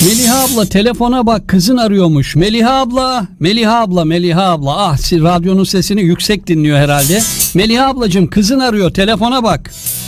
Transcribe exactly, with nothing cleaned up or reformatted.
Meliha abla telefona bak, kızın arıyormuş. Meliha abla, Meliha abla, Meliha abla. Ah, siz radyonun sesini yüksek dinliyor herhalde. Meliha ablacığım, kızın arıyor, telefona bak.